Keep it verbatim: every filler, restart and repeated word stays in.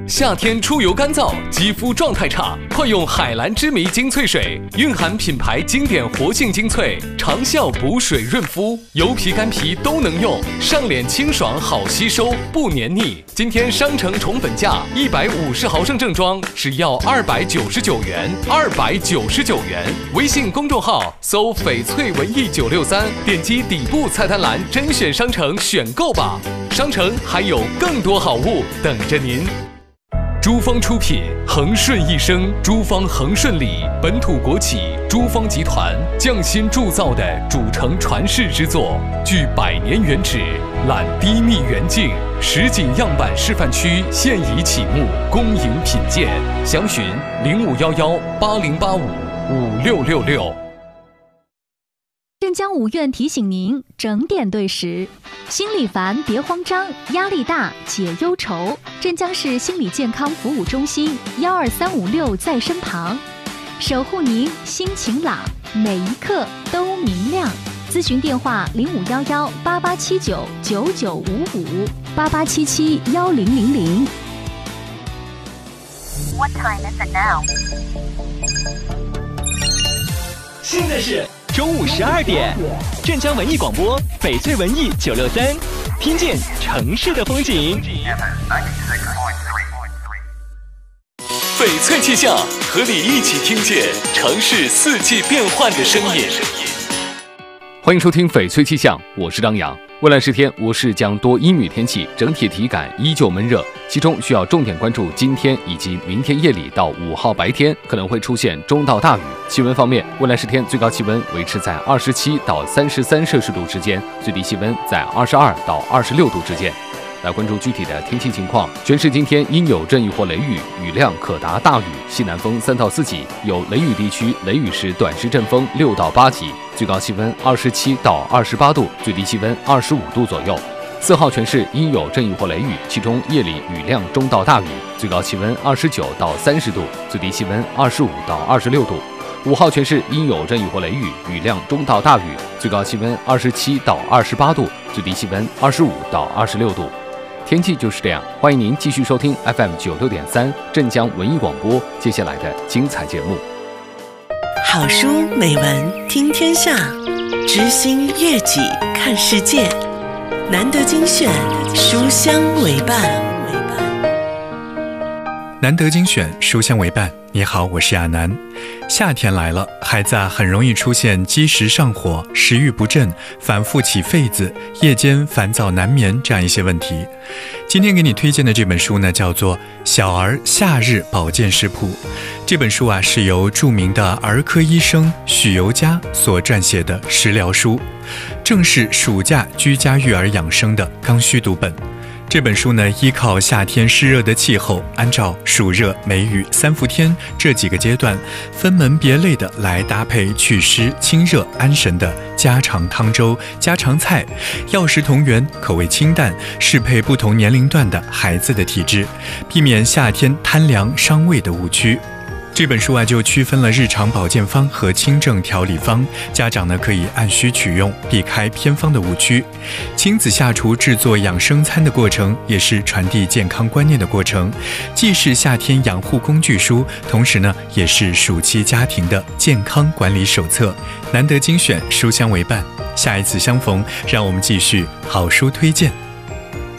夏天出油干燥，肌肤状态差，快用海蓝之谜精粹水，蕴含品牌经典活性精粹，长效补水润肤，油皮干皮都能用，上脸清爽好吸收，不黏腻。今天商城宠粉价一百五十毫升正装只要二百九十九元，二百九十九元。微信公众号搜翡翠文艺九六三，点击底部菜单栏甄选商城选购吧。商城还有更多好物等着您。珠芳出品，恒顺一生，珠芳恒顺里本土国企珠芳集团匠心铸造的主城传世之作，具百年原址，揽低密远近，实景样板示范区现已启幕，恭迎品鉴。详询零五幺幺八零八五五六六六。 镇江五院提醒您整点对时，心里烦别慌张，压力大解忧愁。镇江市心理健康服务中心幺二三五六在身旁，守护您心情朗，每一刻都明亮。咨询电话零五幺幺八八七九九九五五八八七七幺零零零。 What time is it now？ 现在是中午十二点，镇江文艺广播翡翠文艺九六三，听见城市的风景。 翡翠气象，和你一起听见城市四季变换的声音。欢迎收听翡翠气象，我是张扬。未来十天，我市将多阴雨天气，整体体感依旧闷热，其中需要重点关注今天以及明天夜里到五号白天可能会出现中到大雨。气温方面，未来十天最高气温维持在二十七到三十三摄氏度之间，最低气温在二十二到二十六度之间。来关注具体的天气情况，全市今天应有阵雨或雷雨，雨量可达大雨，西南风三到四级，有雷雨地区雷雨时短时阵风六到八级，最高气温二十七到二十八度，最低气温二十五度左右。四号全市应有阵雨或雷雨，其中夜里雨量中到大雨，最高气温二十九到三十度，最低气温二十五到二十六度。五号全市应有阵雨或雷雨，雨量中到大雨，最高气温二十七到二十八度，最低气温二十五到二十六度。天气就是这样，欢迎您继续收听 F M 九六点三镇江文艺广播接下来的精彩节目。 好书美文听天下，知心悦己看世界，难得精选，书香为伴。 难得精选，书香为伴。你好，我是亚楠。夏天来了，孩子啊很容易出现积食上火、食欲不振、反复起痱子、夜间烦躁难眠这样一些问题。今天给你推荐的这本书呢，叫做《小儿夏日保健食谱》。这本书啊是由著名的儿科医生许由佳所撰写的食疗书，正是暑假居家育儿养生的刚需读本。这本书呢，依靠夏天湿热的气候，按照暑热、梅雨、三伏天这几个阶段，分门别类的来搭配祛湿、清热、安神的家常汤粥、家常菜，药食同源，口味清淡，适配不同年龄段的孩子的体质，避免夏天贪凉伤胃的误区。这本书啊，就区分了日常保健方和清症调理方，家长呢可以按需取用，避开偏方的误区。亲子下厨制作养生餐的过程，也是传递健康观念的过程，既是夏天养护工具书，同时呢，也是暑期家庭的健康管理手册。难得精选，书香为伴。下一次相逢，让我们继续好书推荐。